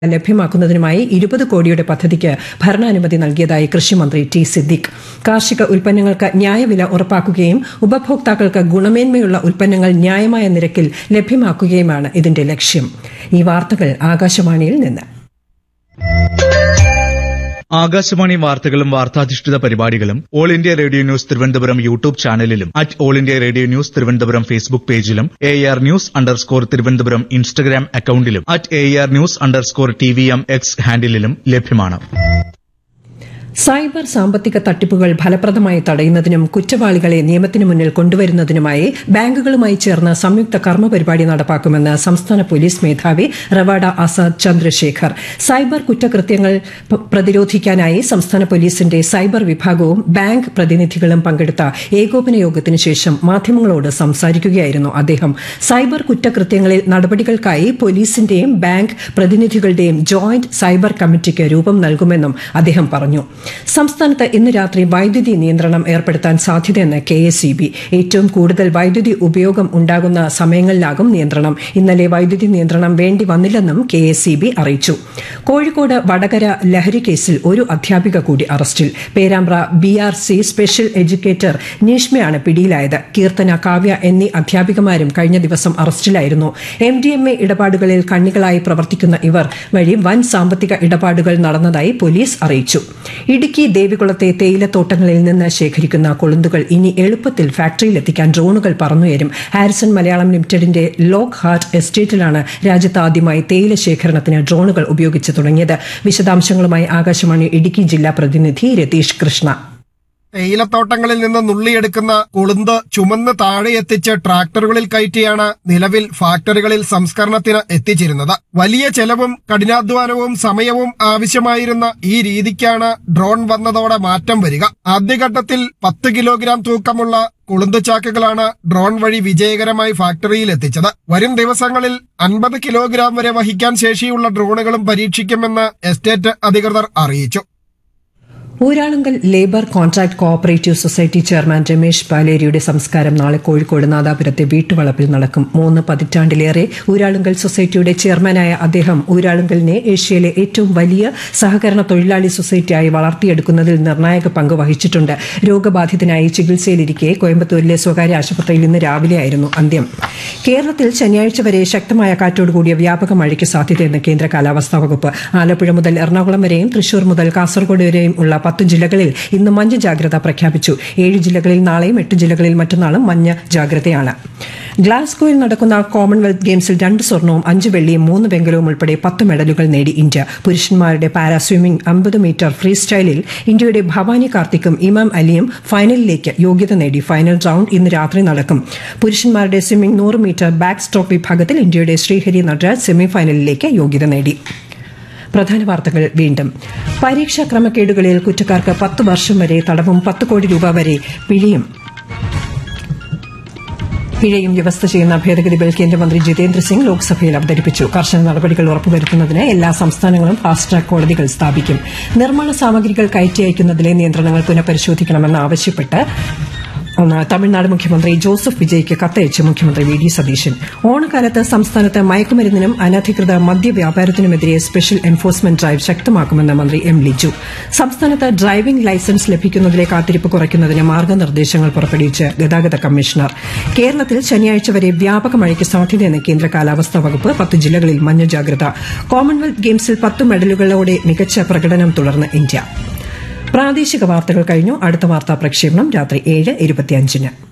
ലഭ്യമാക്കുന്നതിനുമായി 20 കോടിയുടെ പദ്ധതിക്ക് ഭരണാനുമതി നൽകിയതായി കൃഷിമന്ത്രി ടി സിദ്ദിഖ്. കാർഷിക ഉൽപ്പന്നങ്ങൾക്ക് ന്യായവില ഉറപ്പാക്കുകയും ഉപഭോക്താക്കൾക്ക് ഗുണമേന്മയുള്ള ഉൽപ്പന്നങ്ങൾ ന്യായമായ നിരക്കിൽ ലഭ്യമാക്കുകയുമാണ് ഇതിന്റെ ലക്ഷ്യം. ഈ വാർത്തകൾ ആകാശവാണിയിൽ നിന്ന്. ആകാശവാണി വാർത്തകളും വാർത്താധിഷ്ഠിത പരിപാടികളും all India radio news Thiruvananthapuram YouTube ചാനലിലും all India radio news Thiruvananthapuram Facebook പേജിലും AR News_ തിരുവനന്തപുരം ഇൻസ്റ്റഗ്രാം അക്കൌണ്ടിലും AR News_TVM X ഹാൻഡിലും ലഭ്യമാണ്. സൈബർ സാമ്പത്തിക തട്ടിപ്പുകൾ ഫലപ്രദമായി തടയുന്നതിനും കുറ്റവാളികളെ നിയമത്തിന് മുന്നിൽ കൊണ്ടുവരുന്നതിനുമായി ബാങ്കുകളുമായി ചേർന്ന് സംയുക്ത കർമ്മ പരിപാടി നടപ്പാക്കുമെന്ന് സംസ്ഥാന പോലീസ് മേധാവി റവാഡ ആസാദ് ചന്ദ്രശേഖർ. സൈബർ കുറ്റകൃത്യങ്ങൾ പ്രതിരോധിക്കാനായി സംസ്ഥാന പോലീസിന്റെ സൈബർ വിഭാഗവും ബാങ്ക് പ്രതിനിധികളും പങ്കെടുത്ത ഏകോപന യോഗത്തിനു ശേഷം മാധ്യമങ്ങളോട് സംസാരിക്കുകയായിരുന്നു അദ്ദേഹം. സൈബർ കുറ്റകൃത്യങ്ങളിൽ നടപടികൾക്കായി പോലീസിന്റെയും ബാങ്ക് പ്രതിനിധികളുടെയും ജോയിന്റ് സൈബർ കമ്മിറ്റിക്ക് രൂപം നൽകുമെന്നും അദ്ദേഹം പറഞ്ഞു. സംസ്ഥാനത്ത് ഇന്ന് രാത്രി വൈദ്യുതി നിയന്ത്രണം ഏർപ്പെടുത്താൻ സാധ്യതയെന്ന് KSEB. ഏറ്റവും കൂടുതൽ വൈദ്യുതി ഉപയോഗം ഉണ്ടാകുന്ന സമയങ്ങളിലാകും നിയന്ത്രണം. ഇന്നലെ വൈദ്യുതി നിയന്ത്രണം വേണ്ടി വന്നില്ലെന്നും KSEB അറിയിച്ചു. കോഴിക്കോട് വടകര ലഹരി കേസിൽ ഒരു അധ്യാപിക കൂടി അറസ്റ്റിൽ. പേരാമ്പ്ര BRC സ്പെഷ്യൽ എഡ്യൂക്കേറ്റർ നീഷ്മയാണ് പിടിയിലായത്. കീർത്തന, കാവ്യ എന്നീ അധ്യാപികമാരും കഴിഞ്ഞ ദിവസം അറസ്റ്റിലായിരുന്നു. MDMA ഇടപാടുകളിൽ കണ്ണികളായി പ്രവർത്തിക്കുന്ന ഇവർ വഴി വൻ സാമ്പത്തിക ഇടപാടുകൾ നടന്നതായി പോലീസ് അറിയിച്ചു. ഇടുക്കി ദേവികുളത്തെ തേയിലത്തോട്ടങ്ങളിൽ നിന്ന് ശേഖരിക്കുന്ന കൊളുന്തുകൾ ഇനി എളുപ്പത്തിൽ ഫാക്ടറിയിലെത്തിക്കാൻ ഡ്രോണുകൾ പറന്നുയരും. ഹാരിസൺ മലയാളം ലിമിറ്റഡിന്റെ ലോക്ക് ഹാർട്ട് എസ്റ്റേറ്റിലാണ് രാജ്യത്ത് ആദ്യമായി തേയില ശേഖരണത്തിന് ഡ്രോണുകൾ ഉപയോഗിച്ചു തുടങ്ങിയത്. വിശദാംശങ്ങളുമായി ആകാശവാണി ഇടുക്കി ജില്ലാ പ്രതിനിധി രതീഷ് കൃഷ്ണ. തേയിലത്തോട്ടങ്ങളിൽ നിന്ന് നുള്ളിയെടുക്കുന്ന കൊളുന്ത് ചുമന്ന് താഴെ എത്തിച്ച് ട്രാക്ടറുകളിൽ കയറ്റിയാണ് നിലവിൽ ഫാക്ടറികളിൽ സംസ്കരണത്തിന് എത്തിച്ചിരുന്നത്. വലിയ ചെലവും കഠിനാധ്വാനവും സമയവും ആവശ്യമായിരുന്ന ഈ രീതിക്കാണ് ഡ്രോൺ വന്നതോടെ മാറ്റം വരിക. ആദ്യഘട്ടത്തിൽ 10 കിലോഗ്രാം തൂക്കമുള്ള കൊളുന്ത് ചാക്കുകളാണ് ഡ്രോൺ വഴി വിജയകരമായി ഫാക്ടറിയിൽ എത്തിച്ചത്. വരും ദിവസങ്ങളിൽ 50 കിലോഗ്രാം വരെ വഹിക്കാൻ ശേഷിയുള്ള ഡ്രോണുകളും പരീക്ഷിക്കുമെന്ന് എസ്റ്റേറ്റ് അധികൃതർ അറിയിച്ചു. Uralungal labour contract cooperative society chairman Ramesh പാലേരിയുടെ സംസ്കാരം നാളെ കോഴിക്കോട് നാദാപുരത്തെ വീട്ടുവളപ്പിൽ നടക്കും. 3 പതിറ്റാണ്ടിലേറെ ഊരാളുങ്കൽ സൊസൈറ്റിയുടെ ചെയർമാനായ അദ്ദേഹം ഊരാളുങ്കലിനെ ഏഷ്യയിലെ ഏറ്റവും വലിയ സഹകരണ തൊഴിലാളി സൊസൈറ്റിയായി വളർത്തിയെടുക്കുന്നതിൽ നിർണായക പങ്ക് വഹിച്ചിട്ടുണ്ട്. രോഗബാധിതനായി ചികിത്സയിലിരിക്കെ കോയമ്പത്തൂരിലെ സ്വകാര്യ ആശുപത്രിയിൽ ഇന്ന് രാവിലെയായിരുന്നു അന്ത്യം. കേരളത്തിൽ ശനിയാഴ്ച വരെ ശക്തമായ കാറ്റോടുകൂടിയ വ്യാപക മഴയ്ക്ക് സാധ്യതയെന്ന് കേന്ദ്ര കാലാവസ്ഥാ വകുപ്പ്. ആലപ്പുഴ മുതൽ എറണാകുളം വരെയും തൃശൂർ മുതൽ കാസർഗോഡ് വരെയും ഉള്ള 10 ജില്ലകളിൽ ഇന്ന് മഞ്ഞ ജാഗ്രത പ്രഖ്യാപിച്ചു. 7 ജില്ലകളിൽ നാളെയും 8 ജില്ലകളിൽ മറ്റന്നാളും മഞ്ഞ ജാഗ്രതയാണ്. ഗ്ലാസ്ഗോയിൽ നടക്കുന്ന കോമൺവെൽത്ത് ഗെയിംസിൽ 2 സ്വർണവും 5 വെള്ളിയും 3 വെങ്കലവും ഉൾപ്പെടെ 10 മെഡലുകൾ നേടി ഇന്ത്യ. പുരുഷന്മാരുടെ പാരാ സ്വിമ്മിംഗ് 50 മീറ്റർ ഫ്രീ സ്റ്റൈലിൽ ഇന്ത്യയുടെ ഭവാനി കാർത്തിക്കും ഇമാം അലിയും ഫൈനലിലേക്ക് യോഗ്യത നേടി. ഫൈനൽ റൌണ്ട് ഇന്ന് രാത്രി നടക്കും. പുരുഷന്മാരുടെ സ്വിമ്മിംഗ് 100 മീറ്റർ ബാക്ക് സ്ട്രോക്ക് വിഭാഗത്തിൽ ഇന്ത്യയുടെ ശ്രീഹരി നടരാജ് സെമിഫൈനലിലേക്ക് യോഗ്യത നേടി. പ്രധാന വാർത്തകൾ വീണ്ടും. പരീക്ഷാ ക്രമക്കേടുകളിൽ കുറ്റക്കാർക്ക് 10 വർഷം വരെ തടവും 10 കോടി രൂപ വരെ പിഴയും വ്യവസ്ഥ ചെയ്യുന്ന ഭേദഗതി ബിൽ കേന്ദ്രമന്ത്രി ജിതേന്ദ്ര സിംഗ് ലോക്സഭയിൽ അവതരിപ്പിച്ചു. കർശന നടപടികൾ ഉറപ്പുവരുത്തുന്നതിന് എല്ലാ സംസ്ഥാനങ്ങളും ഫാസ്റ്റ് ട്രാക്ക് കോടതികൾ സ്ഥാപിക്കും. നിർമ്മാണ സാമഗ്രികൾ കയറ്റി അയക്കുന്നതിലെ നിയന്ത്രണങ്ങൾ പുനഃപരിശോധിക്കണമെന്ന് ആവശ്യപ്പെട്ട് തമിഴ്നാട് മുഖ്യമന്ത്രി ജോസഫ് വിജയ്ക്ക് കത്തയച്ച് മുഖ്യമന്ത്രി VD സതീശൻ. ഓണക്കാലത്ത് സംസ്ഥാനത്ത് മയക്കുമരുന്നിനും അനധികൃത മദ്യവ്യാപാരത്തിനുമെതിരെ സ്പെഷ്യൽ എൻഫോഴ്സ്മെന്റ് ഡ്രൈവ് ശക്തമാക്കുമെന്ന് മന്ത്രി M. ലിജു. സംസ്ഥാനത്ത് ഡ്രൈവിംഗ് ലൈസൻസ് ലഭിക്കുന്നതിലെ കാത്തിരിപ്പ് കുറയ്ക്കുന്നതിന് മാർഗ്ഗനിർദ്ദേശങ്ങൾ പുറപ്പെടുവിച്ച് ഗതാഗത കമ്മീഷണർ. കേരളത്തിൽ ശനിയാഴ്ച വരെ വ്യാപക മഴയ്ക്ക് സാധ്യതയെന്ന് കേന്ദ്ര കാലാവസ്ഥാ വകുപ്പ്. 10 ജില്ലകളിൽ മഞ്ഞ ജാഗ്രത. കോമൺവെൽത്ത് ഗെയിംസിൽ 10 മെഡലുകളോടെ മികച്ച പ്രകടനം തുടർന്ന് ഇന്ത്യ. പ്രാദേശിക വാർത്തകൾ കഴിഞ്ഞു. അടുത്ത വാർത്താ പ്രക്ഷേപണം രാത്രി 7:25.